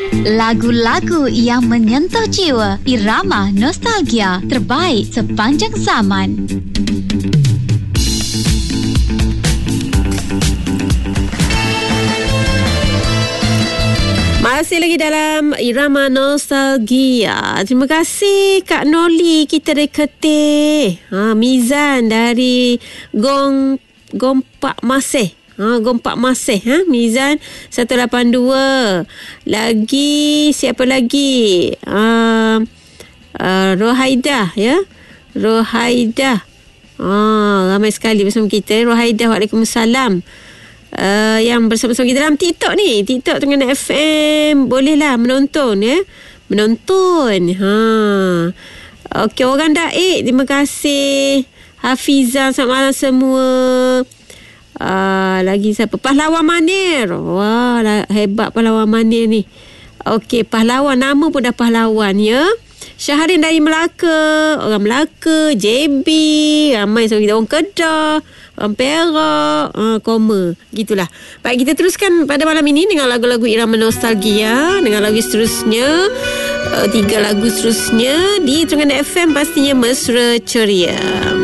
Lagu-lagu yang menyentuh jiwa, irama nostalgia terbaik sepanjang zaman. Masih lagi dalam irama nostalgia. Terima kasih Kak Noli, kita rekete. Mizan dari Gompak Masih. Gompak Masih, Mizan 182. Lagi siapa lagi? Rohaidah, ya. Rohaidah. Ramai sekali bersama kita. Rohaidah, waalaikumsalam. Yang bersama-sama kita dalam TikTok ni, TikTok Terengganu FM, bolehlah menonton, ya. Menonton. Okey, orang Daik, terima kasih. Hafizah, selamat malam semua. Lagi siapa? Pahlawan Manir. Wah, hebat Pahlawan Manir ni. Okey, pahlawan, nama pun dah pahlawan, ya. Syahrin dari Melaka, orang Melaka, JB, ramai sama kita, orang Kedah, orang Perak, Koma, gitulah. Baik, kita teruskan pada malam ini dengan lagu-lagu irama nostalgia, dengan lagu seterusnya, 3 lagu seterusnya di Terengganu FM, pastinya mesra ceria.